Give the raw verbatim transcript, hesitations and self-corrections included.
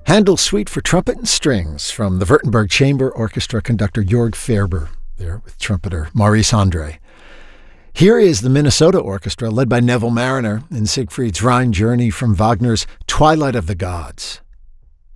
Handel Suite for Trumpet and Strings from the Württemberg Chamber Orchestra conductor Jörg Ferber, there with trumpeter Maurice Andre. Here is the Minnesota Orchestra led by Neville Marriner in Siegfried's Rhine Journey from Wagner's Twilight of the Gods.